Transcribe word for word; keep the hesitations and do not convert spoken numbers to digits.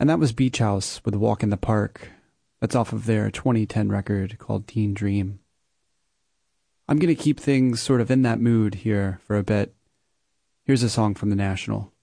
And that was Beach House with Walk in the Park. That's off of their twenty ten record called Teen Dream. I'm going to keep things sort of in that mood here for a bit. Here's a song from The National.